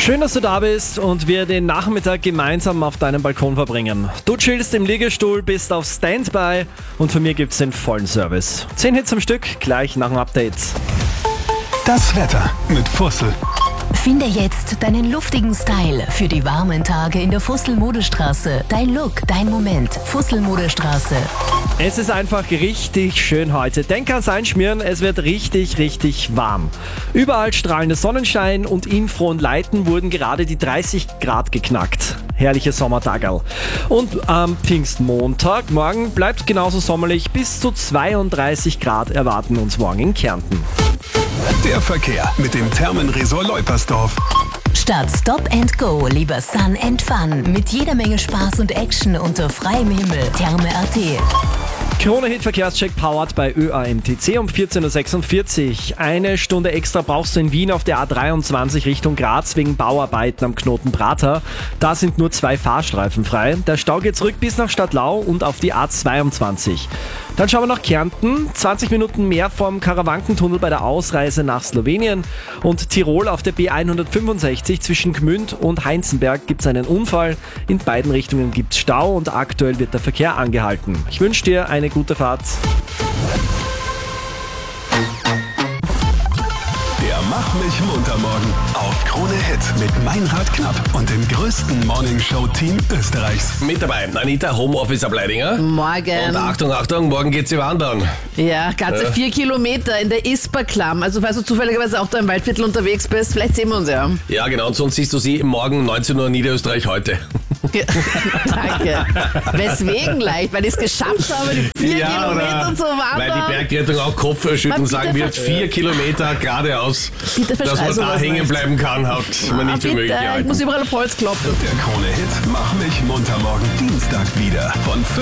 Schön, dass du da bist und wir den Nachmittag gemeinsam auf deinem Balkon verbringen. Du chillst im Liegestuhl, bist auf Standby und von mir gibt's den vollen Service. 10 Hits am Stück, gleich nach dem Update. Das Wetter mit Fussel. Finde jetzt deinen luftigen Style für die warmen Tage in der Fussel-Modestraße. Dein Look, dein Moment. Fussel-Modestraße. Es ist einfach richtig schön heute. Denk ans Einschmieren, es wird richtig warm. Überall strahlender Sonnenschein und in Frohnleiten wurden gerade die 30 Grad geknackt. Herrliche Sommertagerl. Und am Pfingstmontag, morgen bleibt genauso sommerlich, bis zu 32 Grad erwarten uns morgen in Kärnten. Der Verkehr mit dem Thermenresort Leupersdorf. Statt Stop and Go, lieber Sun and Fun. Mit jeder Menge Spaß und Action unter freiem Himmel. Therme.at. Krone-Hit-Verkehrscheck powered bei ÖAMTC um 14.46 Uhr. Eine Stunde extra brauchst du in Wien auf der A23 Richtung Graz wegen Bauarbeiten am Knoten Prater. Da sind nur 2 Fahrstreifen frei. Der Stau geht zurück bis nach Stadtlau und auf die A22. Dann schauen wir nach Kärnten. 20 Minuten mehr vom Karawankentunnel bei der Ausreise nach Slowenien. Und Tirol auf der B165 zwischen Gmünd und Heinzenberg gibt es einen Unfall. In beiden Richtungen gibt es Stau und aktuell wird der Verkehr angehalten. Ich wünsche dir eine gute Fahrt. Der Mach mich munter morgen auf Krone Hit mit Meinrad Knapp und dem größten Morningshow-Team Österreichs. Mit dabei Anita, Homeoffice-Ableidinger. Morgen. Und Achtung, morgen geht sie wandern. Ja, ganze 4 Kilometer in der Isperklamm. Also falls du zufälligerweise auch da im Waldviertel unterwegs bist, vielleicht sehen wir uns ja. Ja, genau. Und sonst siehst du sie morgen 19 Uhr Niederösterreich heute. Ja, danke. Weswegen leicht? Weil ich es geschafft habe, die 4 Kilometer zu wandern. Weil die Bergrettung auch Kopfschütteln sagen wird, 4 Kilometer geradeaaux. Bitte dass man da hängen bleiben kann, hat man nicht für möglich Ich gehalten. muss überall auf Holz klopfen. Der Krone Hit Mach mich munter morgen Dienstag wieder von